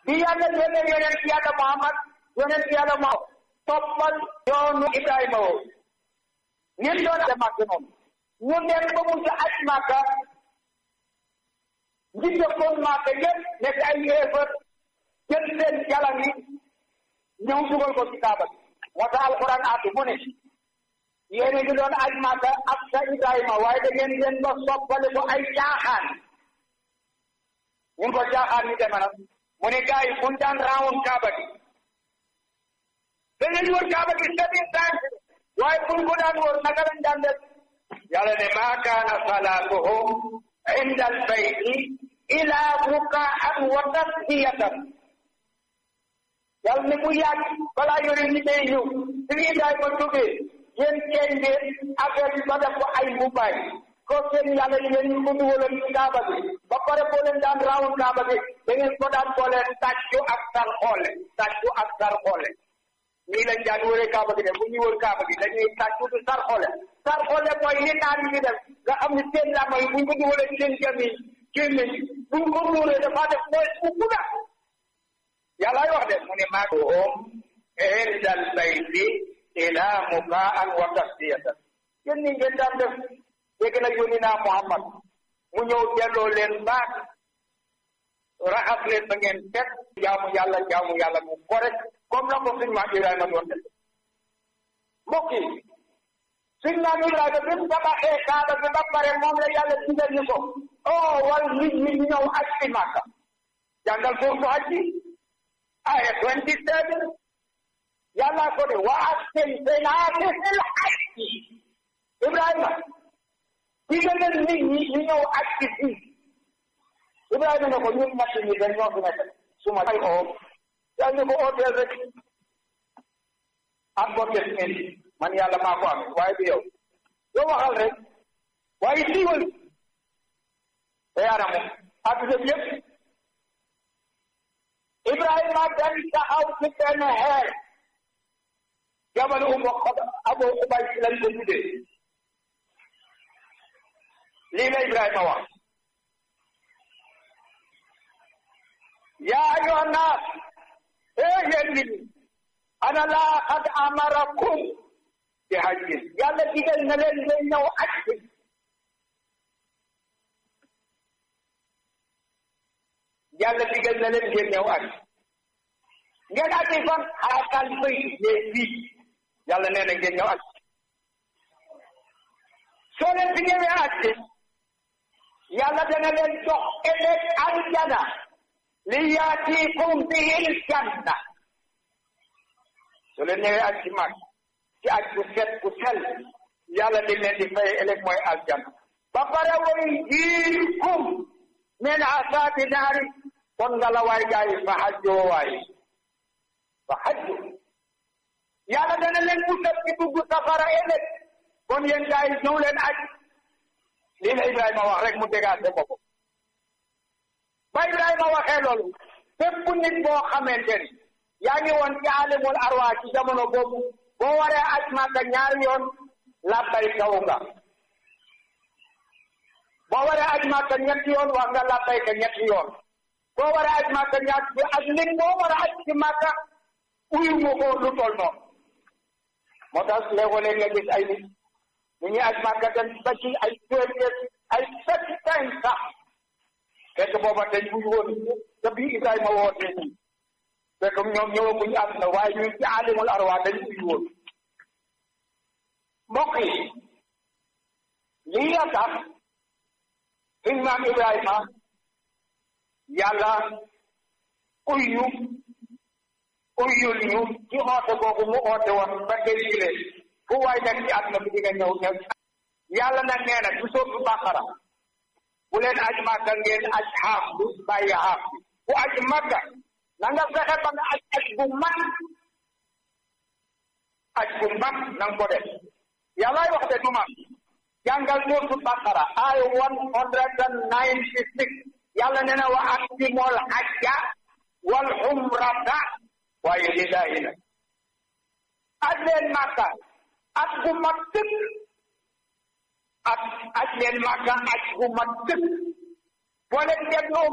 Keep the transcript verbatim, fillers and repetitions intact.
bi yàlla yónne yonent yàlla Muhammad yonent yàlla moo toppal yoonu Ibrahima woo ñun doon dem ak moom ñu dem ba mu aj Màkka ñi jëkkoon Màkka yëpp nekk ay yéefar jël seen jalam yi ñëw dugal ko ci Kaaba bi moo tax alxuraan àddu mu ne yéen a ngi doon aj Màkka ak sa Ibrahima waaye da ngeen ngeen ba soppale ko ay caaxaan ñun ko caaxaan ñu deme nag mu ne gars yi buñ daan raawun Kaaba gi dañuy wër Kaaba gi seven times waaye buñ ko daan wër naka lañ daan def yàlla ne maa kaana salaatuhum inda al-bayti ilaa mukaan wa tasdiyatan yàlla ne mu yàgg balaa yore ñi day ñëw suñu daay ma jógee yéen ceeñ ngeen affaire bi ba def ko ay mbubaay ko seen yàlla yi ngeen ñu ko dugaloon ci Kaaba bi ba pare boo leen daan raawun Kaaba bi da ngeen ko daan boole tàccu ak sar xoole tàccu ak sar xoole nii lañ daan wëree Kaaba gi de bu ñuy wër Kaaba gi dañuy tàccu di sar xoole sar xoole mooy li naan yi di def nga xam ne seen làmma yi buñ ko dugalee seen jami gémmiñ buñ ko muuree dafa def mooy bu gudda yàllaay wax de mu ne maa hum indal bayti ila mukaan wa tasdiyatan yéen ni ngeen daan def dégg na yónni naa Muhammad mu ñëw delloo leen baat raxas leen ba ngeen teg jaamu yàlla jaamu yàlla mu correct comme na ko suñ maam Ibrahima doon def mbokk yi suñ maam Ibrahima bi mu tabaxee Kaaba bi ba pare moom la yàlla digal ñu ko oh wal nit ñi ñu ñëw aj ci Màkka jàngal foofu aj ci aya twenty seven yàlla ko de wa askin finaati fil hajji Ibrahima digal leen nit ñi ñu ñëw aj ci fii Ibrahima ne ko ñun natt ñi dañ ñoo fi nekk su ma ay oo yàlla ne ko hôtel rek am bokkes ngeen man yàlla maa ko am waaye du yow yow waxal rek waaye siiwal te yaaramu adduna bi yëpp Ibrahima dañ taxaw ci benn xeer jabalu umu Abu Ubays lañ ko tuddee lii la Ibrahima wax yaa ayyuhan naas ee yéen nit ñi ana laa qad amarakum bi hajjin yàlla digal na leen ngeen ñëw aj bi yàlla digal na leen ngeen ñëw aj ngeen aji fan xaakal bay yee fii yàlla nee na ngeen ñëw aj soo leen fi ñëwee aj bi yàlla dana leen jox ëllëg aljana li yaatiikum bihil janna soo leen ñëwee aj ci mag ci aj bu set bu sel yàlla di leen di fay ëllëg mooy aljana ba pare way jiikum min asaabi naari kon nga la waay gaay fa hajjoo waay fa hajju yàlla dana leen musal ci dugg safara ëllëg kon yéen gaay ñëw leen aj lii la Ibrahima wax rek mu dégaase bopp ba Ibrahima waxee loolu bépp nit boo xamante ni yaa ngi woon ci alimul arwa ci jamono boobu boo waree aj Makka ñaari yoon labbayka nga boo waree aj Makka ñetti yoon wax nga labbayka ñetti yoon boo waree aj Makka ñaar bi ak nit boo war a aj ci Makka uyu mu ko lu toll noonu moo tax léeg-léeg nga gis ay nit ñu ñuy aj Makka dem ba ci ay twenty ay thirty times sax fekk booba dañ buñ woon te bii Ibrahima wootee nii fekk ñoom ñëwaguñu am na waaye ñun ci alimul arwa dañ buñ woon mbokk yi lii la tax suñ maam Ibrahima yàlla uyyu uyyul ñu ci oote boobu mu oote woon ba dégile fu waay nekk ci àdduna bi di nga ñëw ñëw yàlla nag nee na ci sootu Baqara bu leen aj Makka ngeen aj xaaf bu bàyyi xaaf bu aj Makka na nga fexe ba nga aj aj bu mag aj bu mag na nga ko def yàllaay wax de du mag jàngal sootu Baqara ay one hundred and ninety six yàlla nee na wa atimul hajja wal umrata waaye lillahi nag aj leen Makka aj bu mag tëkk ak aj leen Makka aj bu mag tëkk boo leen dégloo